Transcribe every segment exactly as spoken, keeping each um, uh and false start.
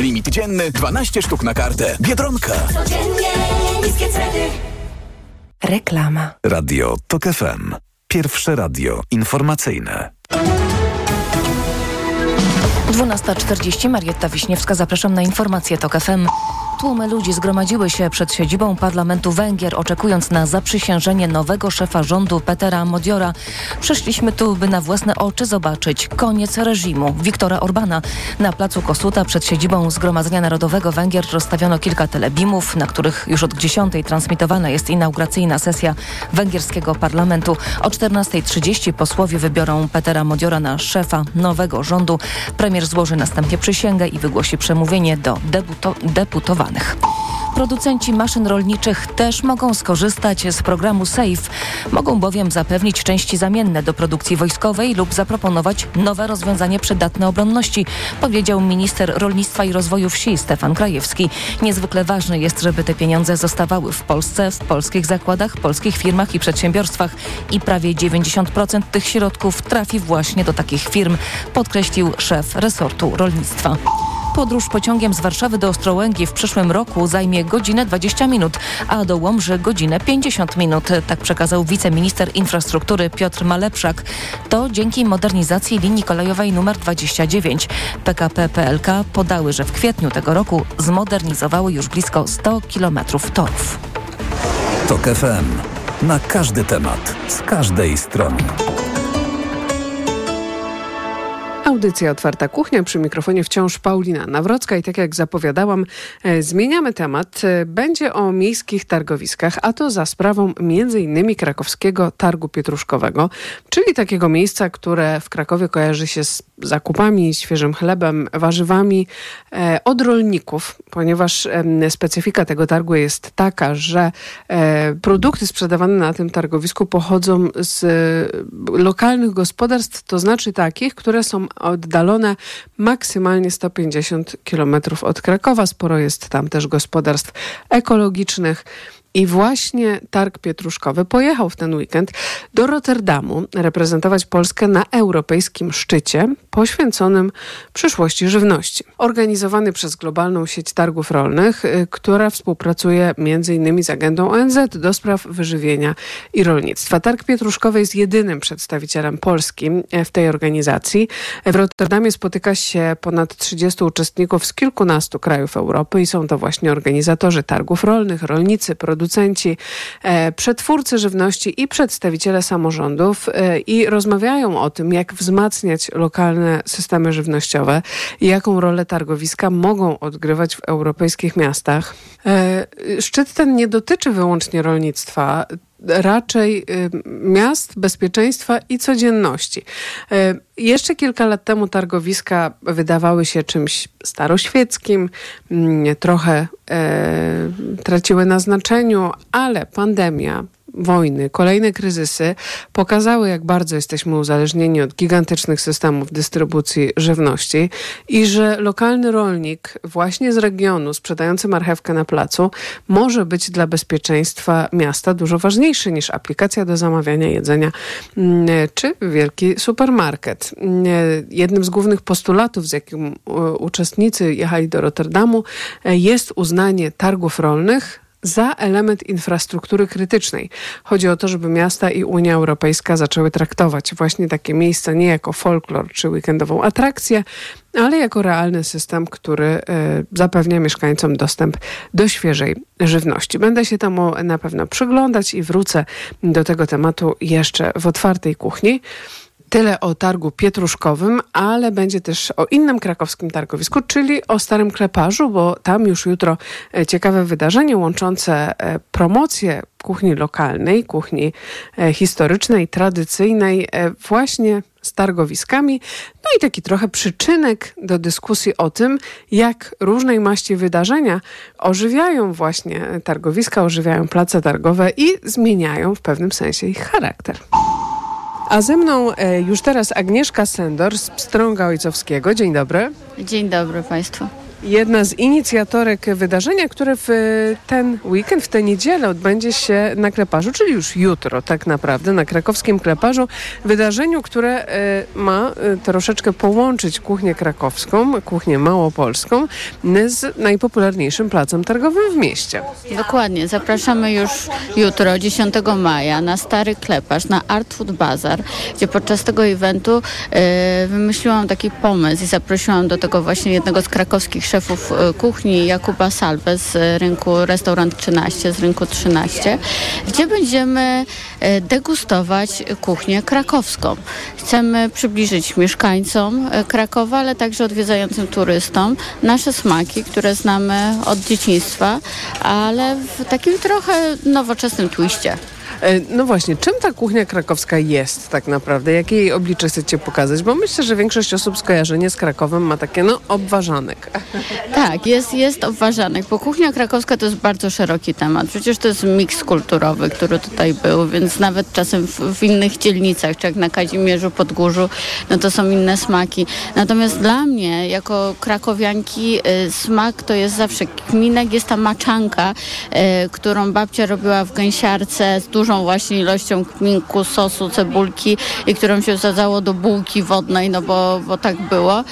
Limit dzienny dwanaście sztuk na kartę. Biedronka. Codziennie niskie ceny. Reklama. Radio TOK F M. Pierwsze radio informacyjne. dwunasta czterdzieści. Marietta Wiśniewska. Zapraszam na informacje TOK F M. Tłumy ludzi zgromadziły się przed siedzibą Parlamentu Węgier, oczekując na zaprzysiężenie nowego szefa rządu Petera Modiora. Przyszliśmy tu, by na własne oczy zobaczyć koniec reżimu Viktora Orbana. Na placu Kossuth przed siedzibą Zgromadzenia Narodowego Węgier rozstawiono kilka telebimów, na których już od dziesiątej transmitowana jest inauguracyjna sesja węgierskiego parlamentu. O czternasta trzydzieści posłowie wybiorą Petera Modiora na szefa nowego rządu. Premier złoży następnie przysięgę i wygłosi przemówienie do debuto- deputowanych. Producenci maszyn rolniczych też mogą skorzystać z programu SAFE. Mogą bowiem zapewnić części zamienne do produkcji wojskowej lub zaproponować nowe rozwiązanie przydatne obronności, powiedział minister rolnictwa i rozwoju wsi Stefan Krajewski. Niezwykle ważne jest, żeby te pieniądze zostawały w Polsce, w polskich zakładach, polskich firmach i przedsiębiorstwach i prawie dziewięćdziesiąt procent tych środków trafi właśnie do takich firm, podkreślił szef resortu rolnictwa. Podróż pociągiem z Warszawy do Ostrołęki w przyszłym roku zajmie godzinę dwadzieścia minut, a do Łomży godzinę pięćdziesiąt minut. Tak przekazał wiceminister infrastruktury Piotr Malepszak. To dzięki modernizacji linii kolejowej nr dwadzieścia dziewięć. P K P P L K podały, że w kwietniu tego roku zmodernizowały już blisko sto kilometrów torów. TOK F M. Na każdy temat, z każdej strony. Audycja Otwarta Kuchnia, przy mikrofonie wciąż Paulina Nawrocka i tak jak zapowiadałam, e, zmieniamy temat. E, będzie o miejskich targowiskach, a to za sprawą między innymi krakowskiego Targu Pietruszkowego, czyli takiego miejsca, które w Krakowie kojarzy się z zakupami, świeżym chlebem, warzywami e, od rolników, ponieważ e, specyfika tego targu jest taka, że e, produkty sprzedawane na tym targowisku pochodzą z e, lokalnych gospodarstw, to znaczy takich, które są oddalone maksymalnie sto pięćdziesiąt kilometrów od Krakowa. Sporo jest tam też gospodarstw ekologicznych. I właśnie Targ Pietruszkowy pojechał w ten weekend do Rotterdamu reprezentować Polskę na europejskim szczycie poświęconym przyszłości żywności. Organizowany przez globalną sieć targów rolnych, która współpracuje między innymi z agendą O N Z do spraw wyżywienia i rolnictwa. Targ Pietruszkowy jest jedynym przedstawicielem Polski w tej organizacji. W Rotterdamie spotyka się ponad trzydziestu uczestników z kilkunastu krajów Europy i są to właśnie organizatorzy targów rolnych, rolnicy, producenci, producenci, e, przetwórcy żywności i przedstawiciele samorządów e, i rozmawiają o tym, jak wzmacniać lokalne systemy żywnościowe i jaką rolę targowiska mogą odgrywać w europejskich miastach. E, szczyt ten nie dotyczy wyłącznie rolnictwa, raczej y, miast, bezpieczeństwa i codzienności. Y, jeszcze kilka lat temu targowiska wydawały się czymś staroświeckim, y, trochę y, traciły na znaczeniu, ale pandemia, wojny, kolejne kryzysy pokazały, jak bardzo jesteśmy uzależnieni od gigantycznych systemów dystrybucji żywności i że lokalny rolnik właśnie z regionu sprzedający marchewkę na placu może być dla bezpieczeństwa miasta dużo ważniejszy niż aplikacja do zamawiania jedzenia czy wielki supermarket. Jednym z głównych postulatów, z jakim uczestnicy jechali do Rotterdamu, jest uznanie targów rolnych za element infrastruktury krytycznej. Chodzi o to, żeby miasta i Unia Europejska zaczęły traktować właśnie takie miejsca nie jako folklor czy weekendową atrakcję, ale jako realny system, który y, zapewnia mieszkańcom dostęp do świeżej żywności. Będę się temu na pewno przyglądać i wrócę do tego tematu jeszcze w Otwartej Kuchni. Tyle o targu pietruszkowym, ale będzie też o innym krakowskim targowisku, czyli o Starym Kleparzu, bo tam już jutro ciekawe wydarzenie łączące promocję kuchni lokalnej, kuchni historycznej, tradycyjnej właśnie z targowiskami. No i taki trochę przyczynek do dyskusji o tym, jak różnej maści wydarzenia ożywiają właśnie targowiska, ożywiają place targowe i zmieniają w pewnym sensie ich charakter. A ze mną e, już teraz Agnieszka Sendor z Pstrąga Ojcowskiego. Dzień dobry. Dzień dobry Państwu. Jedna z inicjatorek wydarzenia, które w ten weekend, w tę niedzielę odbędzie się na Kleparzu, czyli już jutro tak naprawdę, na krakowskim Kleparzu. Wydarzeniu, które ma troszeczkę połączyć kuchnię krakowską, kuchnię małopolską z najpopularniejszym placem targowym w mieście. Dokładnie. Zapraszamy już jutro, dziesiątego maja, na Stary Kleparz, na Art Food Bazaar, gdzie podczas tego eventu e, wymyśliłam taki pomysł i zaprosiłam do tego właśnie jednego z krakowskich szefów e, kuchni, Jakuba Salwę z rynku Restaurant trzynaście, z rynku trzynaście, gdzie będziemy e, degustować kuchnię krakowską. Chcemy przybliżyć mieszkańcom e, Krakowa, ale także odwiedzającym turystom nasze smaki, które znamy od dzieciństwa, ale w takim trochę nowoczesnym twiście. No właśnie, czym ta kuchnia krakowska jest tak naprawdę? Jakie jej oblicze chcecie pokazać? Bo myślę, że większość osób skojarzenie z Krakowem ma takie, no, obwarzanek. Tak, jest, jest obwarzanek, bo kuchnia krakowska to jest bardzo szeroki temat. Przecież to jest miks kulturowy, który tutaj był, więc nawet czasem w, w innych dzielnicach, czy jak na Kazimierzu, Podgórzu, no to są inne smaki. Natomiast dla mnie, jako krakowianki, y, smak to jest zawsze kminek, jest ta maczanka, y, którą babcia robiła w gęsiarce z dużą właśnie ilością kminku, sosu, cebulki i którą się wsadzało do bułki wodnej, no bo, bo tak było.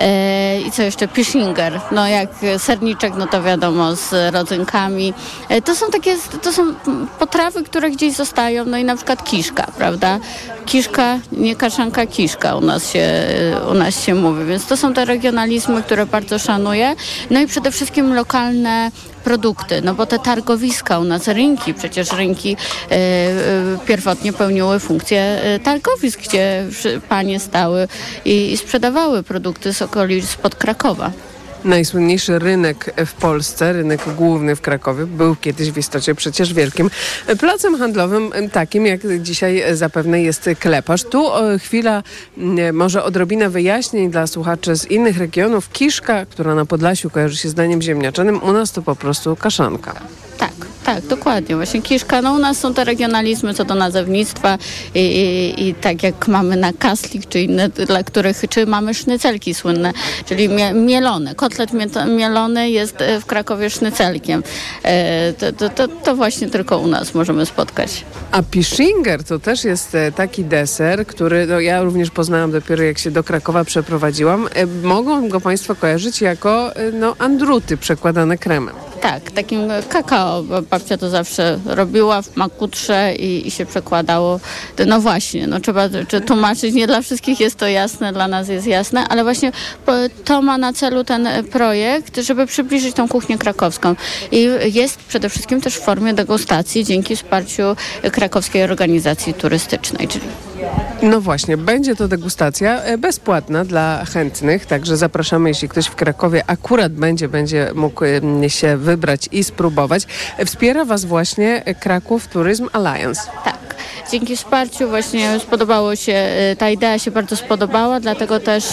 E, I co jeszcze? Pischinger. No jak serniczek, no to wiadomo, z rodzynkami. E, to są takie, to są potrawy, które gdzieś zostają, no i na przykład kiszka, prawda? Kiszka, nie kaszanka, kiszka u nas się, u nas się mówi, więc to są te regionalizmy, które bardzo szanuję. No i przede wszystkim lokalne produkty, no bo te targowiska u nas, rynki, przecież rynki e, e, pierwotnie pełniły funkcję e, targowisk, gdzie panie stały i, i sprzedawały produkty z okolic spod Krakowa. Najsłynniejszy rynek w Polsce, rynek główny w Krakowie, był kiedyś w istocie przecież wielkim placem handlowym, takim jak dzisiaj zapewne jest Kleparz. Tu o, chwila, może odrobina wyjaśnień dla słuchaczy z innych regionów. Kiszka, która na Podlasiu kojarzy się z daniem ziemniaczanym, u nas to po prostu kaszanka. Tak, tak, dokładnie. Właśnie kiszka, no u nas są te regionalizmy co do nazewnictwa i, i, i tak jak mamy na kaslik, czy inne, dla których, czy mamy sznycelki słynne, czyli mie, mielone. Kotlet mie, mielony jest w Krakowie sznycelkiem. E, to, to, to, to właśnie tylko u nas możemy spotkać. A Pischinger to też jest taki deser, który no, ja również poznałam dopiero jak się do Krakowa przeprowadziłam. E, mogą go Państwo kojarzyć jako no, andruty przekładane kremem. Tak, takim kakao. Babcia to zawsze robiła w makutrze i, i się przekładało. No właśnie, no trzeba czy tłumaczyć. Nie dla wszystkich jest to jasne, dla nas jest jasne, ale właśnie to ma na celu ten projekt, żeby przybliżyć tą kuchnię krakowską. I jest przede wszystkim też w formie degustacji dzięki wsparciu krakowskiej organizacji turystycznej, czyli no właśnie, będzie to degustacja bezpłatna dla chętnych, także zapraszamy, jeśli ktoś w Krakowie akurat będzie, będzie mógł się wybrać i spróbować. Wspiera Was właśnie Kraków Tourism Alliance. Tak. Dzięki wsparciu właśnie spodobało się, ta idea się bardzo spodobała, dlatego też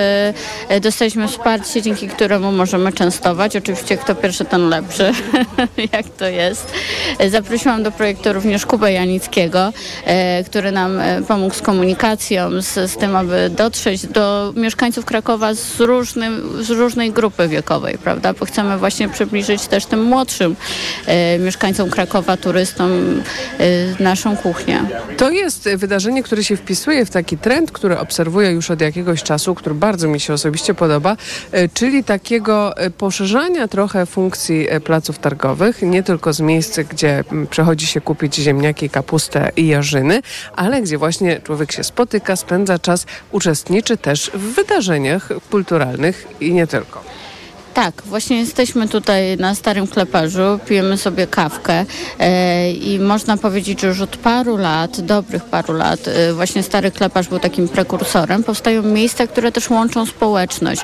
e, dostaliśmy wsparcie, dzięki któremu możemy częstować. Oczywiście kto pierwszy, ten lepszy, jak to jest. Zaprosiłam do projektu również Kubę Janickiego, e, który nam pomógł z komunikacją, z, z tym, aby dotrzeć do mieszkańców Krakowa z, różnym, z różnej grupy wiekowej, prawda? Bo chcemy właśnie przybliżyć też tym młodszym e, mieszkańcom Krakowa, turystom e, naszą kuchnię. To jest wydarzenie, które się wpisuje w taki trend, który obserwuję już od jakiegoś czasu, który bardzo mi się osobiście podoba, czyli takiego poszerzania trochę funkcji placów targowych, nie tylko z miejsc, gdzie przychodzi się kupić ziemniaki, kapustę i jarzyny, ale gdzie właśnie człowiek się spotyka, spędza czas, uczestniczy też w wydarzeniach kulturalnych i nie tylko. Tak, właśnie jesteśmy tutaj na Starym Kleparzu, pijemy sobie kawkę e, i można powiedzieć, że już od paru lat, dobrych paru lat, e, właśnie Stary Kleparz był takim prekursorem. Powstają miejsca, które też łączą społeczność.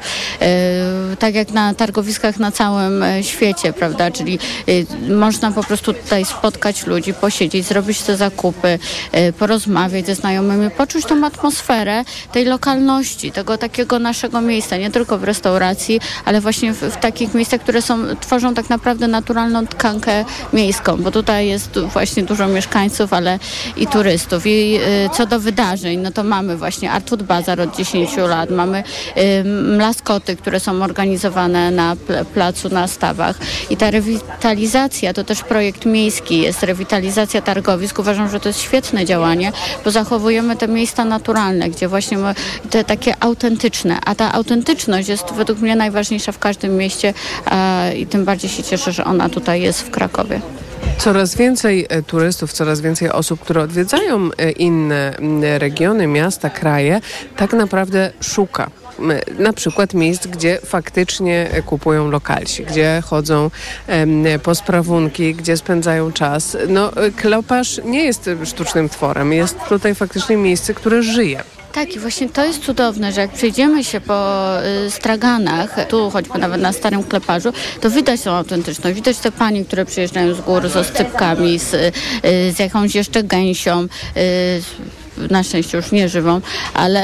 E, tak jak na targowiskach na całym świecie, prawda, czyli e, można po prostu tutaj spotkać ludzi, posiedzieć, zrobić te zakupy, e, porozmawiać ze znajomymi, poczuć tą atmosferę tej lokalności, tego takiego naszego miejsca, nie tylko w restauracji, ale właśnie w w, w takich miejscach, które są, tworzą tak naprawdę naturalną tkankę miejską, bo tutaj jest właśnie dużo mieszkańców, ale i turystów. I y, co do wydarzeń, no to mamy właśnie Art Food Bazaar od dziesięciu lat, mamy y, mlaskoty, które są organizowane na pl- placu, na stawach. I ta rewitalizacja to też projekt miejski jest, rewitalizacja targowisk. Uważam, że to jest świetne działanie, bo zachowujemy te miejsca naturalne, gdzie właśnie my, te takie autentyczne, a ta autentyczność jest według mnie najważniejsza w każdym mieście a, i tym bardziej się cieszę, że ona tutaj jest w Krakowie. Coraz więcej turystów, coraz więcej osób, które odwiedzają inne regiony, miasta, kraje, tak naprawdę szuka na przykład miejsc, gdzie faktycznie kupują lokalsi, gdzie chodzą em, po sprawunki, gdzie spędzają czas. No, Kleparz nie jest sztucznym tworem, jest tutaj faktycznie miejsce, które żyje. Tak, i właśnie to jest cudowne, że jak przejdziemy się po y, straganach, tu choćby nawet na Starym Kleparzu, to widać tą autentyczność. Widać te panie, które przyjeżdżają z gór z oscypkami, z, y, z jakąś jeszcze gęsią, y, na szczęście już nie żywą, ale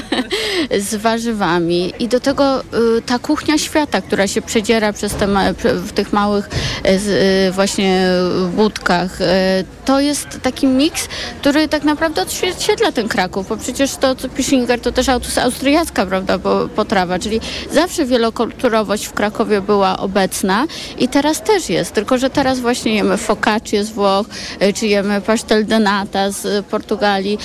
z warzywami. I do tego y, ta kuchnia świata, która się przedziera przez te ma- w tych małych y, właśnie budkach. Y, to jest taki miks, który tak naprawdę odzwierciedla ten Kraków, bo przecież to Pischinger to też austriacka, prawda, potrawa, czyli zawsze wielokulturowość w Krakowie była obecna i teraz też jest, tylko że teraz właśnie jemy focaccię z Włoch, y, czy jemy pastel de nata z Portugalii.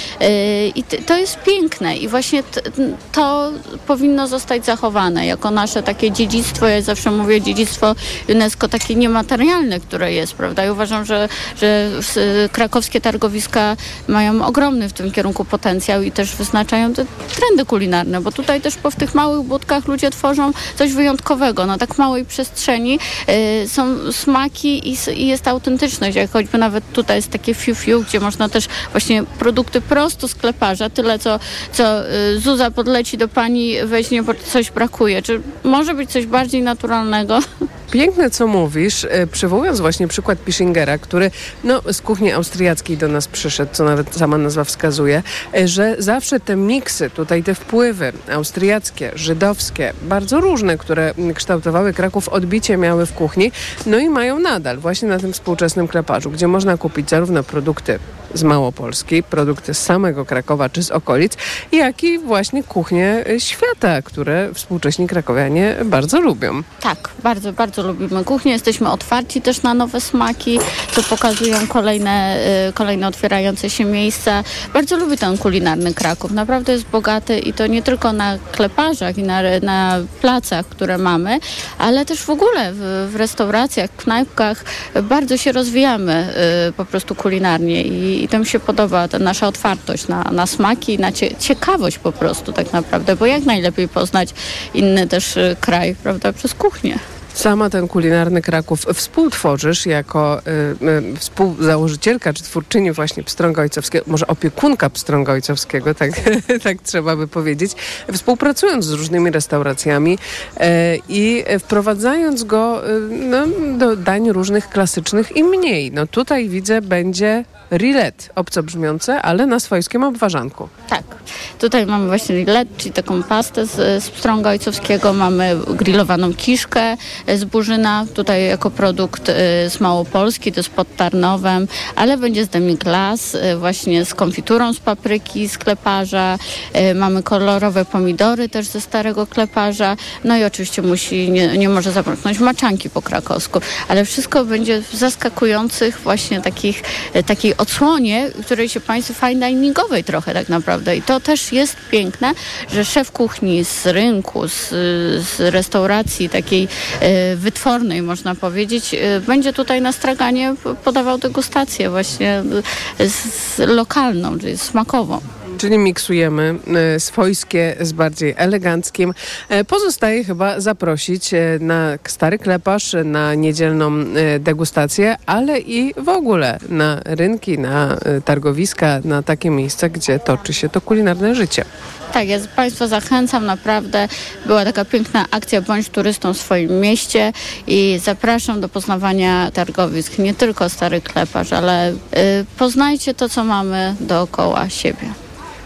I to jest piękne i właśnie t, to powinno zostać zachowane jako nasze takie dziedzictwo. Ja zawsze mówię dziedzictwo UNESCO takie niematerialne, które jest, prawda? I uważam, że, że krakowskie targowiska mają ogromny w tym kierunku potencjał i też wyznaczają te trendy kulinarne, bo tutaj też po w tych małych budkach ludzie tworzą coś wyjątkowego. Na tak małej przestrzeni y, są smaki i, i jest autentyczność. Jak choćby nawet tutaj jest takie fiu-fiu, gdzie można też właśnie produkty prosto z Kleparza, tyle co, co y, Zuza podleci do pani, weźmie, bo coś brakuje. Czy może być coś bardziej naturalnego? Piękne, co mówisz, przywołując właśnie przykład Pischingera, który no, z kuchni austriackiej do nas przyszedł, co nawet sama nazwa wskazuje, że zawsze te miksy, tutaj te wpływy austriackie, żydowskie, bardzo różne, które kształtowały Kraków, odbicie miały w kuchni, no i mają nadal właśnie na tym współczesnym Kleparzu, gdzie można kupić zarówno produkty z Małopolski, produkty z samego Krakowa czy z okolic, jak i właśnie kuchnie świata, które współcześni krakowianie bardzo lubią. Tak, bardzo, bardzo lubimy kuchnię. Jesteśmy otwarci też na nowe smaki, co pokazują kolejne, y, kolejne otwierające się miejsca. Bardzo lubię ten kulinarny Kraków. Naprawdę jest bogaty i to nie tylko na Kleparzach i na, na placach, które mamy, ale też w ogóle w, w restauracjach, knajpkach bardzo się rozwijamy y, po prostu kulinarnie i, i to mi się podoba, ta nasza otwartość na, na smaki, na cie, ciekawość po prostu tak naprawdę, bo jak najlepiej poznać inny też y, kraj, prawda, przez kuchnię. Sama ten kulinarny Kraków współtworzysz jako y, y, współzałożycielka czy twórczyni właśnie Pstrąga Ojcowskiego, może opiekunka Pstrąga Ojcowskiego, tak, tak trzeba by powiedzieć, współpracując z różnymi restauracjami y, i wprowadzając go y, no, do dań różnych klasycznych i mniej. No tutaj widzę będzie rillette, obco brzmiące, ale na swojskim obwarzanku. Tak. Tutaj mamy właśnie rillette, czyli taką pastę z, z Pstrąga Ojcowskiego. Mamy grillowaną kiszkę z Burzyna, tutaj jako produkt y, z Małopolski, to jest pod Tarnowem, ale będzie z demi-glace, y, właśnie z konfiturą z papryki, z Kleparza. Y, mamy kolorowe pomidory też ze Starego Kleparza. No i oczywiście musi, nie, nie może zabraknąć maczanki po krakowsku, ale wszystko będzie w zaskakujących właśnie takich, y, takiej odsłonie, której się państwu fine diningowej trochę tak naprawdę. I to też jest piękne, że szef kuchni z rynku, z, z restauracji takiej e, wytwornej, można powiedzieć, e, będzie tutaj na straganie podawał degustację właśnie z, z lokalną, czyli smakową. Czyli miksujemy y, swojskie z bardziej eleganckim. E, pozostaje chyba zaprosić e, na Stary Kleparz, na niedzielną e, degustację, ale i w ogóle na rynki, na e, targowiska, na takie miejsca, gdzie toczy się to kulinarne życie. Tak, ja Państwa zachęcam, naprawdę była taka piękna akcja Bądź turystą w swoim mieście i zapraszam do poznawania targowisk, nie tylko Stary Kleparz, ale y, poznajcie to, co mamy dookoła siebie.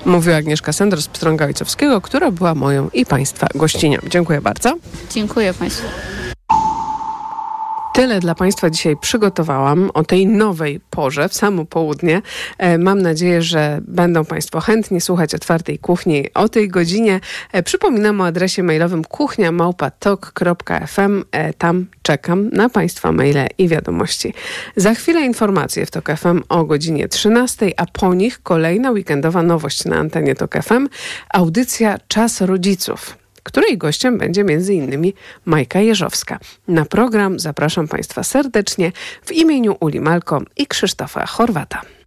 Mówiła Agnieszka Sendor z Pstrąga Ojcowskiego, która była moją i Państwa gościnią. Dziękuję bardzo. Dziękuję Państwu. Tyle dla Państwa dzisiaj przygotowałam o tej nowej porze w samo południe. E, mam nadzieję, że będą Państwo chętnie słuchać Otwartej Kuchni o tej godzinie. E, przypominam o adresie mailowym kuchnia małpa tok kropka f m. E, tam czekam na Państwa maile i wiadomości. Za chwilę informacje w Tok F M o godzinie trzynastej, a po nich kolejna weekendowa nowość na antenie Tok F M. Audycja Czas Rodziców, której gościem będzie m.in. Majka Jeżowska. Na program zapraszam Państwa serdecznie w imieniu Uli Malko i Krzysztofa Chorwata.